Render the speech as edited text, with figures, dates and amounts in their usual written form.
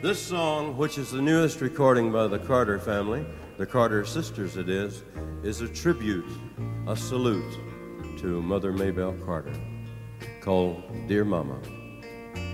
This song, which is the newest recording by the Carter family, the Carter sisters it is a tribute, a salute to Mother Maybelle Carter, called Dear Mama.